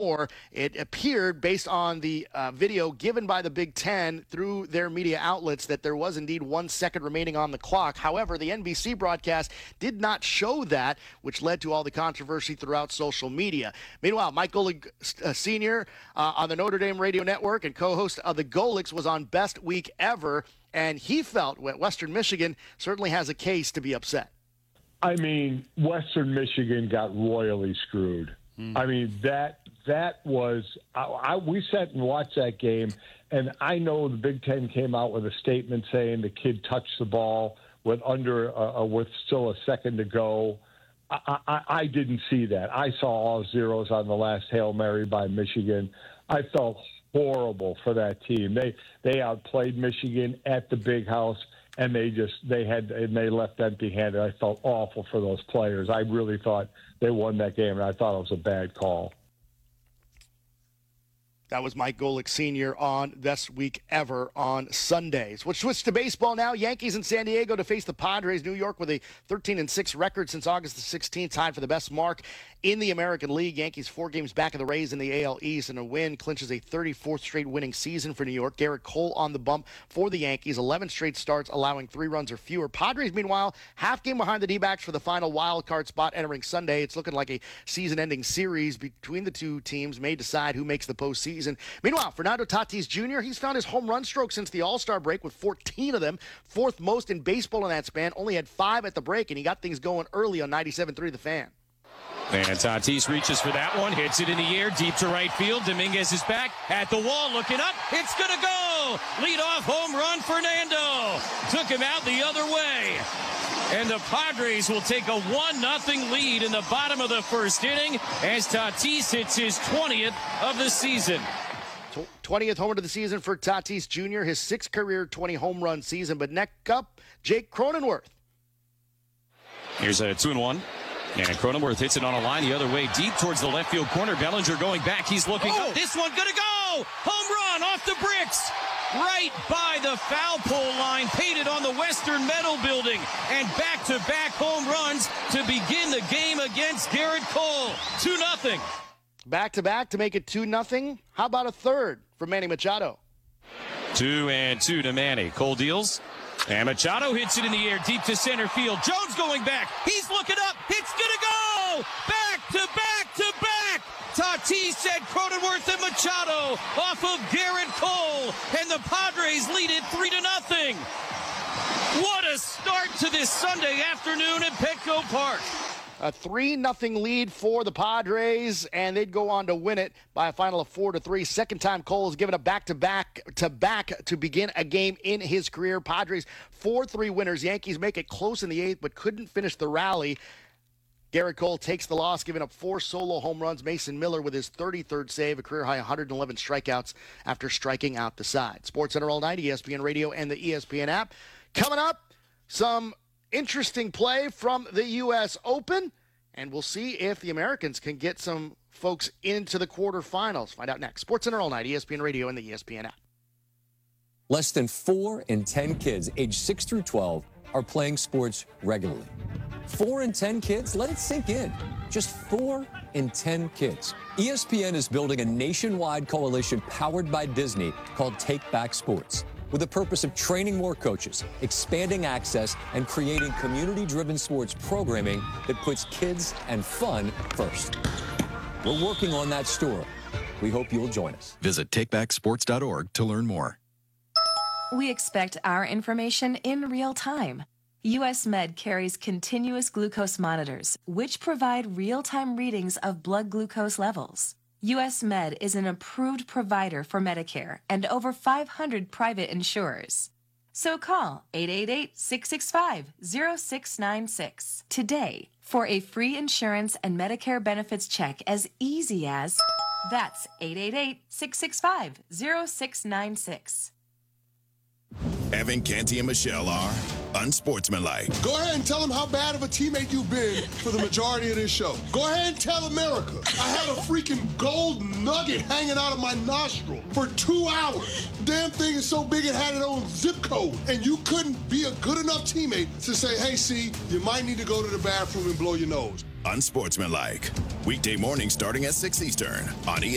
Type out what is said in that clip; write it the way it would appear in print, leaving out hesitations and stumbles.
more. It appeared, based on the video given by the Big Ten through their media outlets, that there was indeed 1 second remaining on the clock. However, the NBC broadcast did not show that, which led to all the controversy throughout social media. Meanwhile, Mike Golic Sr. On the Notre Dame Radio Network and co-host of the Golics was on Best Week Ever, and he felt Western Michigan certainly has a case to be upset. I mean, Western Michigan got royally screwed. I mean, that was we sat and watched that game, and I know the Big Ten came out with a statement saying the kid touched the ball with still a second to go. I didn't see that. I saw all zeros on the last Hail Mary by Michigan. I felt horrible for that team. They outplayed Michigan at the Big House, and they left empty-handed. I felt awful for those players. I really thought they won that game, and I thought it was a bad call. That was Mike Golic Sr. on Best Week Ever on Sundays. We'll switch to baseball now. Yankees in San Diego to face the Padres. New York with a 13-6 record since August the 16th, tied for the best mark in the American League. Yankees 4 games back of the Rays in the AL East, and a win clinches a 34th straight winning season for New York. Garrett Cole on the bump for the Yankees. 11 straight starts, allowing 3 runs or fewer. Padres, meanwhile, half game behind the D-backs for the final wild card spot entering Sunday. It's looking like a season-ending series between the two teams may decide who makes the postseason. Meanwhile, Fernando Tatis Jr., he's found his home run stroke since the All-Star break with 14 of them, 4th most in baseball in that span. Only had 5 at the break, and he got things going early on 97.3 The Fan. And Tatis reaches for that one, hits it in the air, deep to right field. Dominguez is back at the wall, looking up. It's going to go! Leadoff home run, Fernando. Took him out the other way. And the Padres will take a 1-0 lead in the bottom of the first inning as Tatis hits his 20th of the season. 20th homer of the season for Tatis Jr., his 6th career 20 home run season. But next up, Jake Cronenworth. Here's a 2-1. And Cronenworth hits it on a line the other way, deep towards the left field corner. Bellinger going back. He's looking up. This one going to go! Home run off the bricks! Right by the foul pole line, painted on the Western Metal Building. And back-to-back home runs to begin the game against Garrett Cole. 2-0. Back-to-back to make it 2-0. How about a third for Manny Machado? 2-2 to Manny. Cole deals. And Machado hits it in the air, deep to center field. Jones going back. He's looking up. It's going to go! Back to back to back! Tatis said Cronenworth and Machado off of Garrett Cole. And the Padres lead it 3-0. What a start to this Sunday afternoon at Petco Park. A 3-0 lead for the Padres, and they'd go on to win it by a final of 4-3. Second time Cole has given a back-to-back to begin a game in his career. Padres 4-3 winners. Yankees make it close in the 8th, but couldn't finish the rally. Garrett Cole takes the loss, giving up 4 solo home runs. Mason Miller with his 33rd save, a career-high 111 strikeouts after striking out the side. SportsCenter all night, ESPN Radio and the ESPN app. Coming up, some interesting play from the U.S. Open, and we'll see if the Americans can get some folks into the quarterfinals. Find out next. SportsCenter all night, ESPN Radio and the ESPN app. Less than 4 in 10 kids aged 6 through 12 are playing sports regularly. 4 in 10 kids? Let it sink in. Just 4 in 10 kids. ESPN is building a nationwide coalition powered by Disney called Take Back Sports, with the purpose of training more coaches, expanding access, and creating community-driven sports programming that puts kids and fun first. We're working on that story. We hope you'll join us. Visit takebacksports.org to learn more. We expect our information in real time. US Med carries continuous glucose monitors, which provide real-time readings of blood glucose levels. US Med is an approved provider for Medicare and over 500 private insurers. So call 888-665-0696 today for a free insurance and Medicare benefits check as easy as... That's 888-665-0696. Evan, Canty, and Michelle are unsportsmanlike. Go ahead and tell them how bad of a teammate you've been for the majority of this show. Go ahead and tell America I had a freaking gold nugget hanging out of my nostril for 2 hours. Damn thing is so big it had its own zip code. And you couldn't be a good enough teammate to say, hey, see, you might need to go to the bathroom and blow your nose. Unsportsmanlike. Weekday morning starting at 6 Eastern on